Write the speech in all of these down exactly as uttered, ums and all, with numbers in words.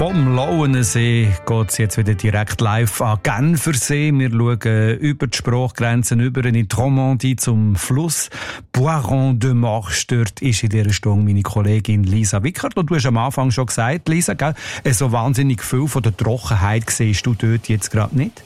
Vom Lauensee geht es jetzt wieder direkt live an Genfersee. Wir schauen über die Sprachgrenzen über in die Romandie zum Fluss Boiron de Marche. Dort ist in dieser Stunde meine Kollegin Lisa Wickert. Und du hast am Anfang schon gesagt, Lisa, gell, so wahnsinnig viel von der Trockenheit siehst du dort jetzt gerade nicht?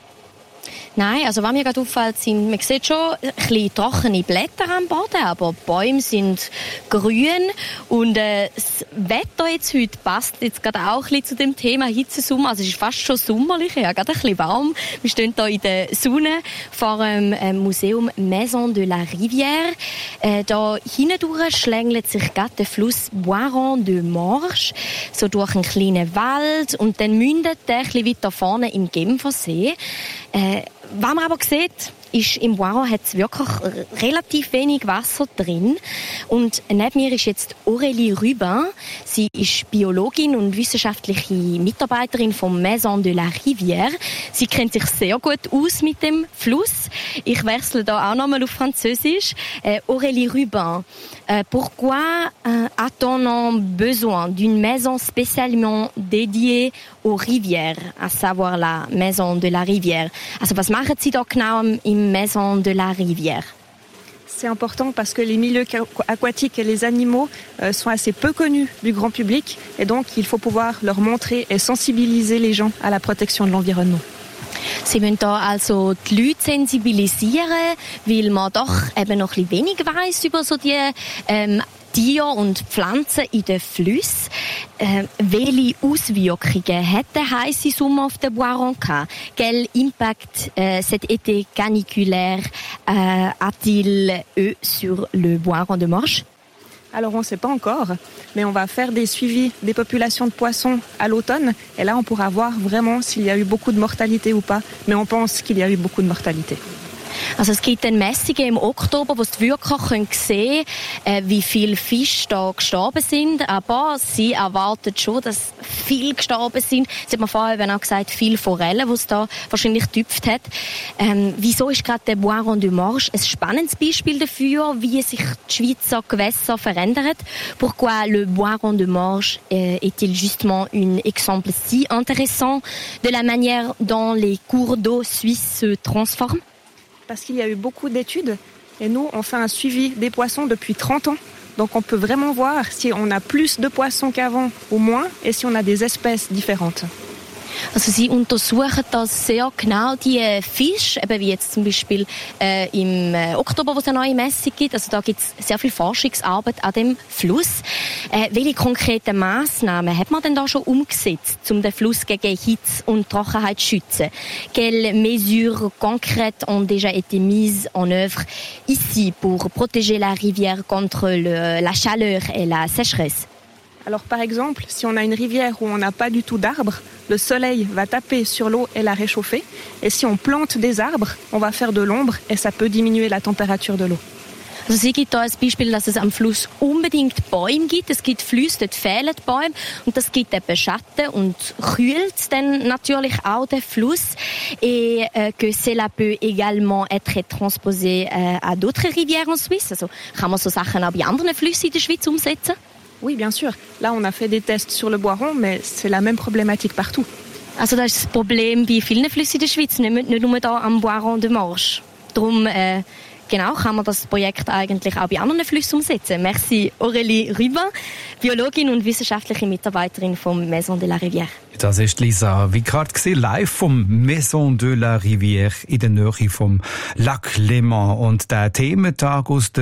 Nein, also was mir gerade auffällt, sind, man sieht schon ein bisschen trockene Blätter am Boden, aber die Bäume sind grün und äh, das Wetter jetzt heute passt jetzt gerade auch ein bisschen zu dem Thema Hitzesommer. Also es ist fast schon sommerlich, ja, gerade ein bisschen warm. Wir stehen hier in der Sonne vor dem äh, Museum Maison de la Rivière. Äh, da hindurch schlängelt sich gerade der Fluss Boiron de Marche so durch einen kleinen Wald und dann mündet der ein bisschen weiter vorne im Genfersee. Äh, Was man aber sieht, ist, im Boiron hat es wirklich relativ wenig Wasser drin. Und neben mir ist jetzt Aurélie Rubin. Sie ist Biologin und wissenschaftliche Mitarbeiterin von Maison de la Rivière. Sie kennt sich sehr gut aus mit dem Fluss. Ich wechsle da auch nochmal auf Französisch. Äh, Aurélie Rubin, euh, pourquoi euh, a-t-on besoin d'une maison spécialement dédiée aux rivières, à savoir la Maison de la Rivière? Also was machen Sie da genau im Maison de la Rivière? C'est important parce que les milieux aquatiques et les animaux euh, sont assez peu connus du grand public et donc il faut pouvoir leur montrer et sensibiliser les gens à la protection de l'environnement. Sie wollen da also die Leute sensibilisieren, weil man doch eben noch ein bisschen wenig weiss über so die ähm, Tiere und Pflanzen in den Flüssen. Äh, welche Auswirkungen hat der heisse Sommer auf den Boiron gehabt? Quel impact euh, cet été caniculaire euh, a-t-il eu sur le Boiron de Marche? Alors on ne sait pas encore, mais on va faire des suivis des populations de poissons à l'automne et là on pourra voir vraiment s'il y a eu beaucoup de mortalité ou pas, mais on pense qu'il y a eu beaucoup de mortalité. Also es gibt dann Messungen im Oktober, wo die wirklich sehen können, äh, wie viele Fische da gestorben sind. Aber sie erwarten schon, dass viele gestorben sind. Sie hat mir vorher auch gesagt, viele Forellen, die es da wahrscheinlich getüpft hat. Ähm, wieso ist gerade der Boiron de Marche ein spannendes Beispiel dafür, wie sich die Schweizer Gewässer verändern? Pourquoi le Boiron de Marche euh, est-il justement un exemple si intéressant de la manière dont les cours d'eau suisses se transforment? Parce qu'il y a eu beaucoup d'études et nous, on fait un suivi des poissons depuis trente ans. Donc on peut vraiment voir si on a plus de poissons qu'avant ou moins et si on a des espèces différentes. Also sie untersuchen das sehr genau, die äh, Fische, eben wie jetzt zum Beispiel äh, im äh, Oktober, wo es eine neue Messung gibt. Also da gibt es sehr viel Forschungsarbeit an dem Fluss. Äh, welche konkreten Massnahmen hat man denn da schon umgesetzt, um den Fluss gegen Hitze und Trockenheit zu schützen? Quelles mesures concrètes ont déjà été mises en œuvre ici pour protéger la rivière contre le, la chaleur et la sécheresse? Alors par exemple, si on a une rivière où on n'a pas du tout d'arbres, le soleil va taper sur l'eau et la réchauffer. Et si on plante des arbres, on va faire de l'ombre et ça peut diminuer la température de l'eau. Also sie gibt da ein Beispiel, dass es am Fluss unbedingt Bäume gibt. Es gibt Flüsse, dort fehlen Bäume und das gibt eben Schatten und kühlt dann natürlich auch den Fluss. Et euh, que cela peut également être transposé euh, à d'autres rivières en Suisse. Also kann man so Sachen auch bei anderen Flüssen in der Schweiz umsetzen? Oui, bien sûr. Là, on a fait des tests sur le Boiron, mais c'est la même problématique partout. Also das ist das Problem bei vielen Flüssen in der Schweiz, nicht, nicht nur hier am Boiron de Marche. Darum äh, genau kann man das Projekt eigentlich auch bei anderen Flüssen umsetzen. Merci Aurélie Rubin, Biologin und wissenschaftliche Mitarbeiterin vom Maison de la Rivière. Das ist Lisa Wickart, live vom Maison de la Rivière in der Nähe vom Lac Léman. Und der Thementag aus der